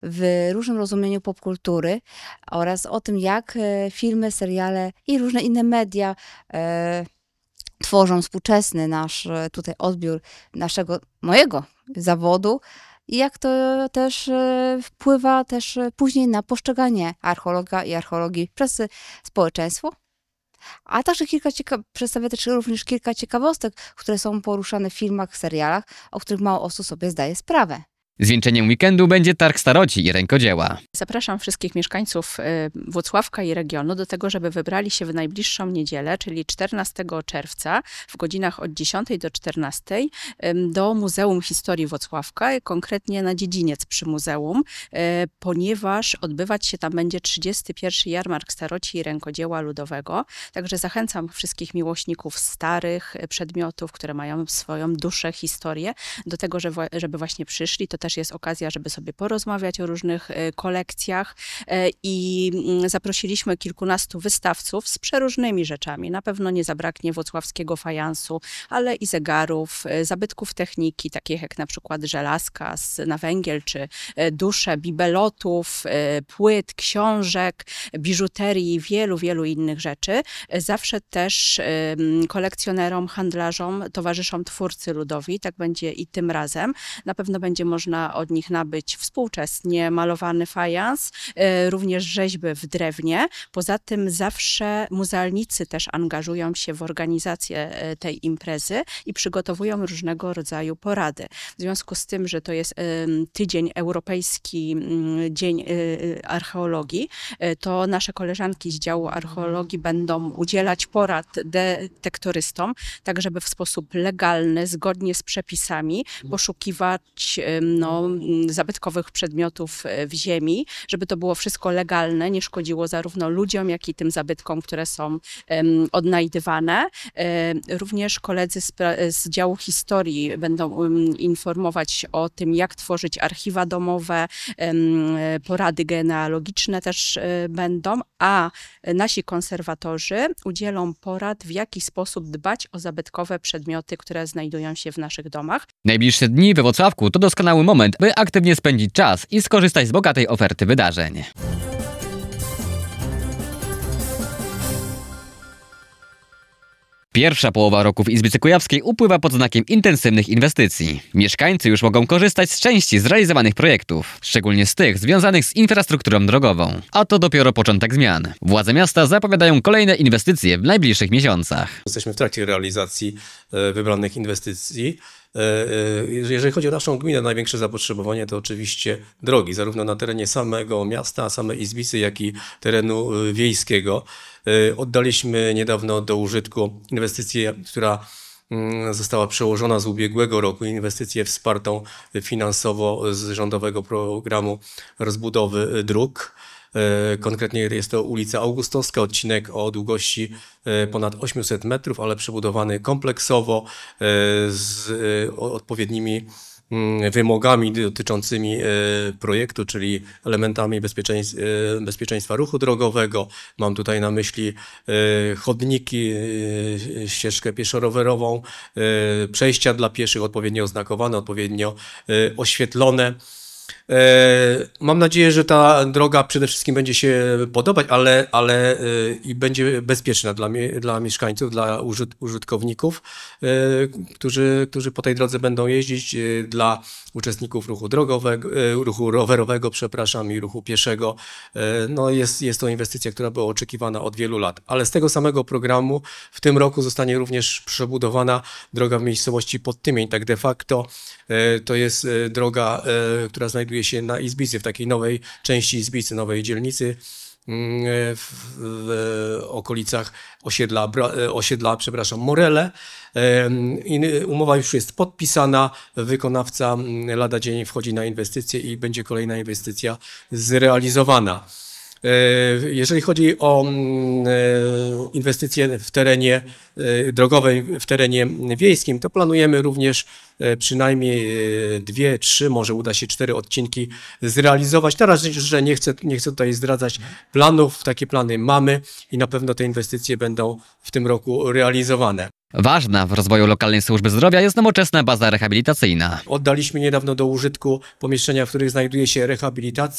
w różnym rozumieniu popkultury oraz o tym, jak filmy, seriale i różne inne media tworzą współczesny nasz tutaj odbiór mojego zawodu i jak to też wpływa też później na postrzeganie archeologa i archeologii przez społeczeństwo. A także przedstawia też również kilka ciekawostek, które są poruszane w filmach, serialach, o których mało osób sobie zdaje sprawę. Zwieńczeniem weekendu będzie targ staroci i rękodzieła. Zapraszam wszystkich mieszkańców Włocławka i regionu do tego, żeby wybrali się w najbliższą niedzielę, czyli 14 czerwca w godzinach od 10 do 14 do Muzeum Historii Włocławka, konkretnie na dziedziniec przy muzeum, ponieważ odbywać się tam będzie 31. Jarmark Staroci i Rękodzieła Ludowego. Także zachęcam wszystkich miłośników starych przedmiotów, które mają swoją duszę, historię, do tego, żeby właśnie przyszli. To też jest okazja, żeby sobie porozmawiać o różnych kolekcjach i zaprosiliśmy kilkunastu wystawców z przeróżnymi rzeczami. Na pewno nie zabraknie włocławskiego fajansu, ale i zegarów, zabytków techniki, takich jak na przykład żelazka na węgiel, czy dusze, bibelotów, płyt, książek, biżuterii i wielu, wielu innych rzeczy. Zawsze też kolekcjonerom, handlarzom towarzyszą twórcy ludowi, tak będzie i tym razem. Na pewno będzie można od nich nabyć współczesnie malowany fajans, również rzeźby w drewnie. Poza tym zawsze muzealnicy też angażują się w organizację tej imprezy i przygotowują różnego rodzaju porady. W związku z tym, że to jest tydzień europejski, dzień archeologii, to nasze koleżanki z działu archeologii będą udzielać porad detektorystom, tak żeby w sposób legalny, zgodnie z przepisami poszukiwać zabytkowych przedmiotów w ziemi, żeby to było wszystko legalne, nie szkodziło zarówno ludziom, jak i tym zabytkom, które są odnajdywane. Również koledzy z działu historii będą informować o tym, jak tworzyć archiwa domowe, porady genealogiczne też będą, a nasi konserwatorzy udzielą porad, w jaki sposób dbać o zabytkowe przedmioty, które znajdują się w naszych domach. Najbliższe dni we Włocławku to doskonały moment, by aktywnie spędzić czas i skorzystać z bogatej oferty wydarzeń. Pierwsza połowa roku w Izbicy Kujawskiej upływa pod znakiem intensywnych inwestycji. Mieszkańcy już mogą korzystać z części zrealizowanych projektów, szczególnie z tych związanych z infrastrukturą drogową. A to dopiero początek zmian. Władze miasta zapowiadają kolejne inwestycje w najbliższych miesiącach. Jesteśmy w trakcie realizacji wybranych inwestycji. Jeżeli chodzi o naszą gminę, największe zapotrzebowanie to oczywiście drogi, zarówno na terenie samego miasta, samej Izbicy, jak i terenu wiejskiego. Oddaliśmy niedawno do użytku inwestycję, która została przełożona z ubiegłego roku, inwestycję wspartą finansowo z rządowego programu rozbudowy dróg. Konkretnie jest to ulica Augustowska, odcinek o długości ponad 800 metrów, ale przebudowany kompleksowo z odpowiednimi wymogami dotyczącymi projektu, czyli elementami bezpieczeństwa ruchu drogowego. Mam tutaj na myśli chodniki, ścieżkę pieszo-rowerową, przejścia dla pieszych odpowiednio oznakowane, odpowiednio oświetlone. Mam nadzieję, że ta droga przede wszystkim będzie się podobać, ale i będzie bezpieczna dla mieszkańców, dla użytkowników, którzy po tej drodze będą jeździć, dla uczestników ruchu drogowego, ruchu rowerowego, i ruchu pieszego. No jest to inwestycja, która była oczekiwana od wielu lat. Ale z tego samego programu w tym roku zostanie również przebudowana droga w miejscowości Podtymień. Tak de facto to jest droga, która znajduje się na Izbicy, w takiej nowej części Izbicy, nowej dzielnicy w okolicach osiedla Morele. Umowa już jest podpisana, wykonawca lada dzień wchodzi na inwestycję i będzie kolejna inwestycja zrealizowana. Jeżeli chodzi o inwestycje w terenie drogowym, w terenie wiejskim, to planujemy również przynajmniej 2, 3, może uda się 4 odcinki zrealizować. Teraz, że nie chcę tutaj zdradzać planów, takie plany mamy i na pewno te inwestycje będą w tym roku realizowane. Ważna w rozwoju lokalnej służby zdrowia jest nowoczesna baza rehabilitacyjna. Oddaliśmy niedawno do użytku pomieszczenia, w których znajduje się rehabilitacja.